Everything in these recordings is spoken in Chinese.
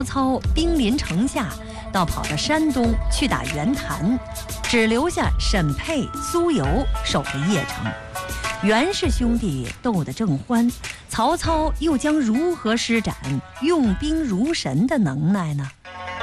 曹兵临城下，倒跑到山东去打袁谭，只留下沈佩、苏由守着邺城。袁氏兄弟斗得正欢，曹操又将如何施展用兵如神的能耐呢？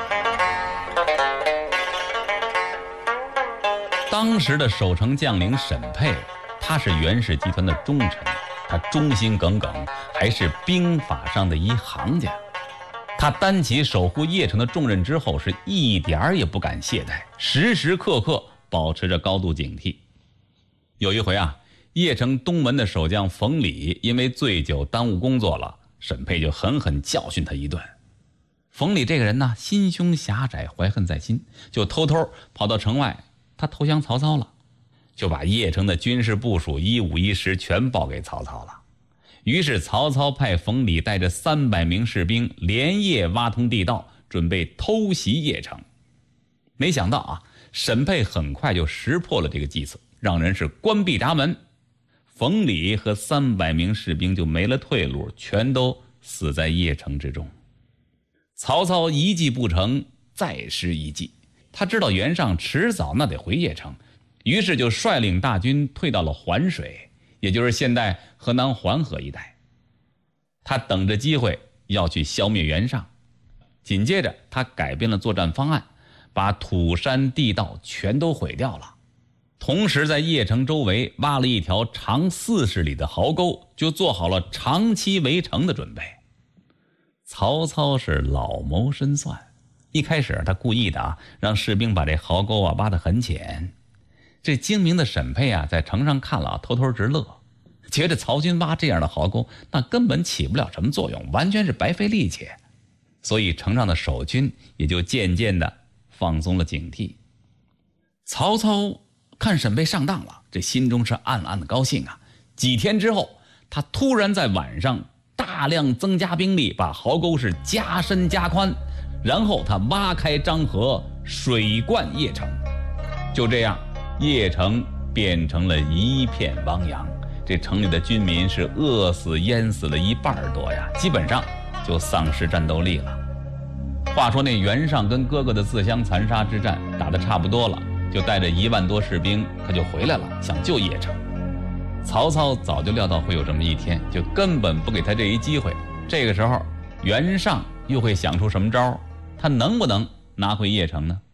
当时的守城将领沈佩，他是袁氏集团的忠臣，他忠心耿耿，还是兵法上的一行家。他担起守护邺城的重任之后，是一点儿也不敢懈怠，时时刻刻保持着高度警惕。有一回啊，邺城东门的守将冯礼因为醉酒耽误工作了，沈佩就狠狠教训他一顿。冯礼这个人呢，心胸狭窄，怀恨在心，就偷偷跑到城外，他投降曹操了，就把邺城的军事部署一五一十全报给曹操了。于是曹操派冯礼带着300名士兵连夜挖通地道，准备偷袭邺城。没想到啊，沈佩很快就识破了这个计策，让人是关闭闸门。冯礼和300名士兵就没了退路，全都死在邺城之中。曹操一计不成，再施一计，他知道袁尚迟早那得回邺城，于是就率领大军退到了环水，也就是现代河南环河一带。他等着机会要去消灭袁尚。紧接着他改变了作战方案，把土山地道全都毁掉了，同时在邺城周围挖了一条长40里的壕沟，就做好了长期围城的准备。曹操是老谋深算，一开始他故意的让士兵把这壕沟挖得很浅。这精明的沈佩在城上看了偷偷直乐，觉得曹军挖这样的壕沟那根本起不了什么作用，完全是白费力气。所以城上的守军也就渐渐的放松了警惕。曹操看沈佩上当了，这心中是暗暗的高兴啊。几天之后，他突然在晚上大量增加兵力，把壕沟是加深加宽，然后他挖开漳河，水灌邺城。就这样，邺城变成了一片汪洋，这城里的军民是饿死淹死了1半多呀，基本上就丧失战斗力了。话说那袁尚跟哥哥的自相残杀之战打得差不多了，就带着1万多士兵他就回来了，想救邺城。曹操早就料到会有这么一天，就根本不给他这一机会。这个时候袁尚又会想出什么招？他能不能拿回邺城呢？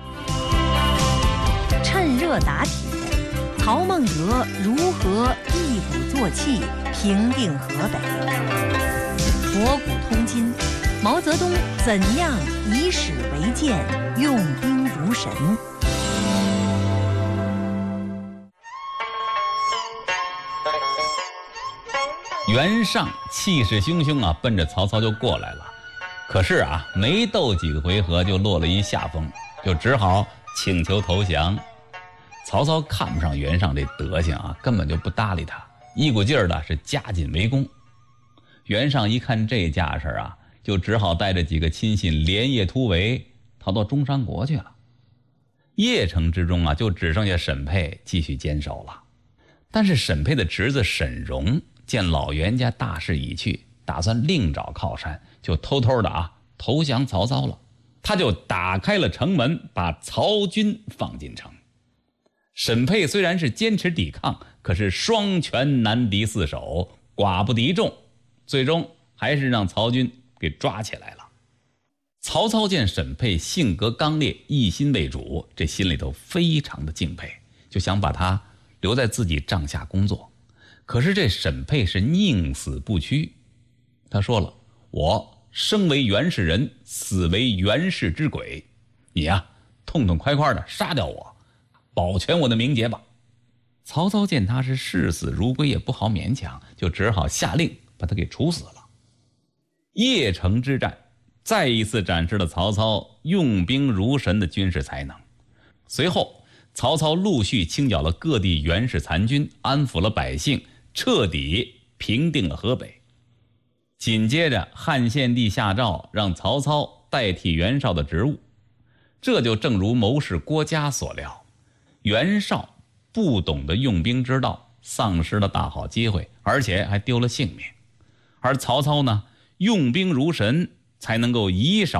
趁热打铁，曹孟德如何一鼓作气平定河北？博古通今，毛泽东怎样以史为鉴，用兵如神？ 袁尚气势汹汹奔着曹操就过来了。可是没斗几个回合就落了一下风，就只好请求投降。曹操看不上袁尚这德行根本就不搭理他，一股劲儿的是加紧围攻。袁尚一看这架势就只好带着几个亲信连夜突围，逃到中山国去了。邺城之中就只剩下沈佩继续坚守了。但是沈佩的侄子沈荣见老袁家大势已去，打算另找靠山，就偷偷的投降曹操了。他就打开了城门，把曹军放进城。沈佩虽然是坚持抵抗，可是双拳难敌4手，寡不敌众，最终还是让曹军给抓起来了。曹操见沈佩性格刚烈，一心为主，这心里头非常的敬佩，就想把他留在自己帐下工作。可是这沈佩是宁死不屈，他说了：我生为袁氏人，死为袁氏之鬼，你痛痛快快的杀掉我，保全我的名节吧。曹操见他是视死如归，也不好勉强，就只好下令把他给处死了。邺城之战再一次展示了曹操用兵如神的军事才能。随后曹操陆续清剿了各地袁氏残军，安抚了百姓，彻底平定了河北。紧接着汉献帝下诏让曹操代替袁绍的职务。这就正如谋士郭嘉所料，袁绍不懂得用兵之道，丧失了大好机会，而且还丢了性命。而曹操呢，用兵如神， 才能够以少